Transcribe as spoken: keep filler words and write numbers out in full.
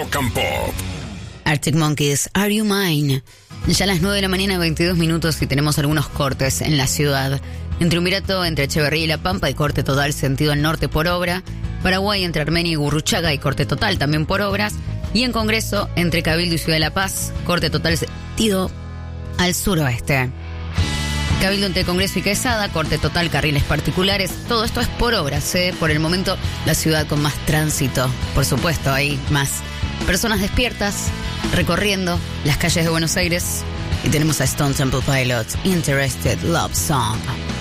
Rock and Pop. Arctic Monkeys, Are You Mine? Ya a las nueve de la mañana, veintidós minutos, y tenemos algunos cortes en la ciudad. En Triunvirato, entre Echeverría y La Pampa, hay corte total sentido al norte por obra. Paraguay, entre Armenia y Gurruchaga, hay corte total también por obras. Y en Congreso, entre Cabildo y Ciudad de La Paz, corte total sentido al suroeste. Cabildo entre Congreso y Quesada, corte total, carriles particulares. Todo esto es por obras, ¿eh? Por el momento, la ciudad con más tránsito. Por supuesto, hay más personas despiertas recorriendo las calles de Buenos Aires. Y tenemos a Stone Temple Pilots, Interested Love Song.